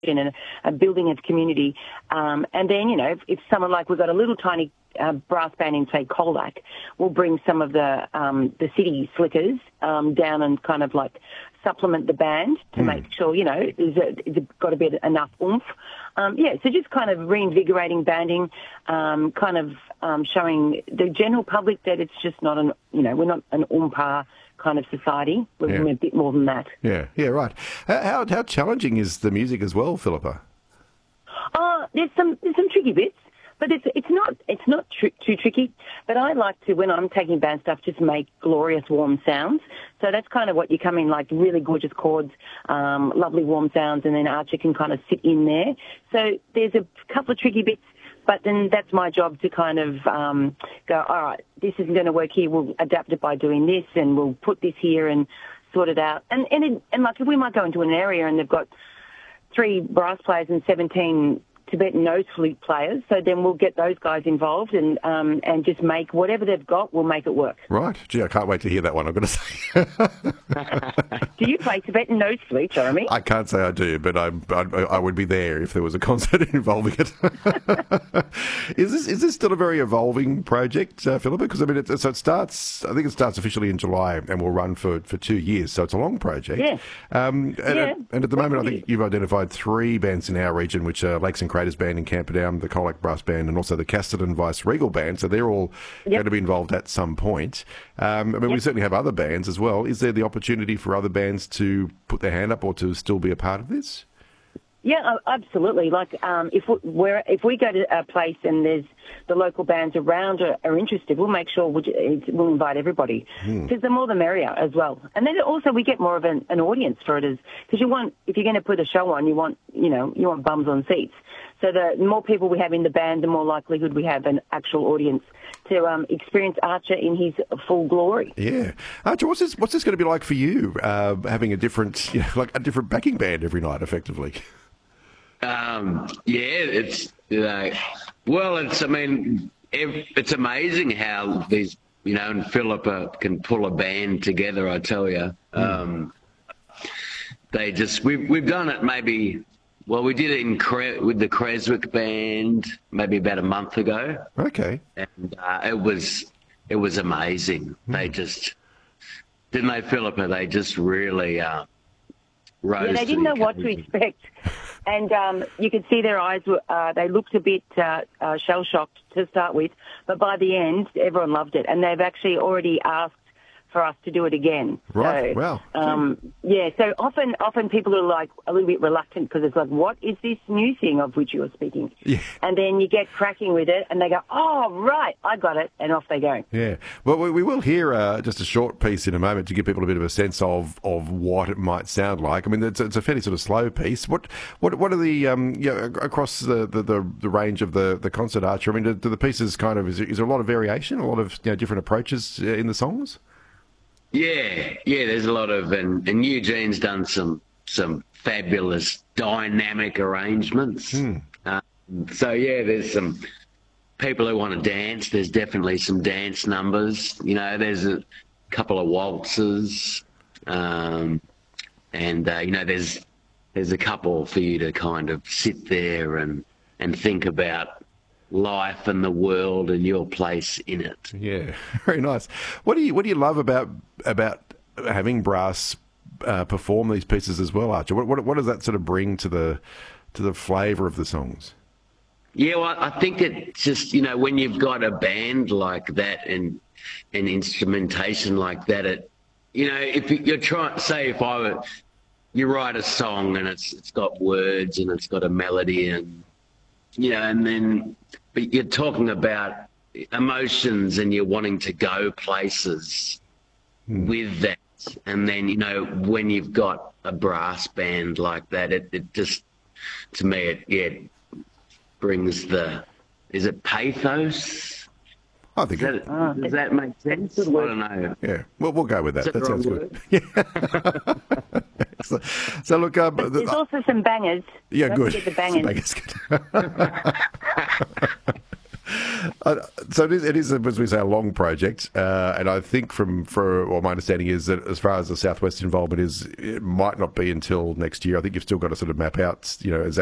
and a building of community. And then, if someone like we've got a little tiny brass band in, say, Colac, we'll bring some of the city slickers down and kind of like supplement the band to make sure, it's got a bit enough oomph. So just kind of reinvigorating banding, showing the general public that it's just not we're not an oompa kind of society. We're a bit more than that. Yeah, right. How challenging is the music as well, Philippa? There's some tricky bits, but it's not too tricky. But I like to, when I'm taking band stuff, just make glorious warm sounds. So that's kind of what you come in, like really gorgeous chords, lovely warm sounds, and then Archer can kind of sit in there. So there's a couple of tricky bits. But then that's my job to kind of go, all right, this isn't going to work here. We'll adapt it by doing this, and we'll put this here and sort it out. And like if we might go into an area and they've got 3 brass players and 17 Tibetan nose flute players, so then we'll get those guys involved and just make whatever they've got, we'll make it work. Right. Gee, I can't wait to hear that one, I've got to say. Do you play Tibetan nose flute, Jeremy? I can't say I do, but I would be there if there was a concert involving it. Is this still a very evolving project, Philippa? Because I mean, it starts officially in July and will run for 2 years, so it's a long project. Yeah. And at the moment, I think you've identified 3 bands in our region, which are Lakes and Craters Band in Camperdown, the Colac Brass Band, and also the Casterton Vice Regal Band. So they're all going to be involved at some point. We certainly have other bands as well. Is there the opportunity for other bands to put their hand up or to still be a part of this? Yeah, absolutely. Like if we go to a place and there's the local bands around are interested, we'll make sure we'll invite everybody because the more the merrier as well. And then also we get more of an audience for it, because if you're going to put a show on, you want bums on seats. So the more people we have in the band, the more likelihood we have an actual audience to experience Archer in his full glory. Yeah, Archer, what's this going to be like for you? Having a different backing band every night, effectively. It's amazing how these, and Philippa can pull a band together, I tell you. We've done it maybe, we did it with the Creswick Band maybe about a month ago. Okay. And it was amazing. They just, didn't they, Philippa? They just really rose. Yeah, they didn't know what to expect. And you could see their eyes, they looked a bit shell-shocked to start with, but by the end, everyone loved it. And they've actually already asked for us to do it again. Right, so, wow. So often people are like a little bit reluctant because it's like, what is this new thing of which you are speaking? Yeah. And then you get cracking with it and they go, oh, right, I got it, and off they go. Yeah. Well, we will hear just a short piece in a moment to give people a bit of a sense of what it might sound like. I mean, it's a fairly sort of slow piece. What are the, across the range of the concert, Archer, I mean, do the pieces kind of, is there a lot of variation, a lot of different approaches in the songs? Yeah, there's a lot of, and Eugene's done some fabulous dynamic arrangements. There's some people who want to dance. There's definitely some dance numbers. There's a couple of waltzes, and there's a couple for you to kind of sit there and think about life and the world and your place in it. Yeah, very nice. What do you love about having brass perform these pieces as well, Archer? What does that sort of bring to the flavour of the songs? Yeah, well, I think it's just when you've got a band like that and instrumentation like that, if you're trying, say, you write a song and it's got words and it's got a melody and but you're talking about emotions and you're wanting to go places with that. And then, when you've got a brass band like that, it just, to me, it brings is it pathos? I think does that make sense? I don't know. Yeah, well, we'll go with that. That sounds good. Yeah. So look, there's also some bangers. Yeah, Don't good. forget the bangers. So it is, as we say, a long project, and I think my understanding is that as far as the Southwest involvement is, it might not be until next year. I think you've still got to sort of map out, exactly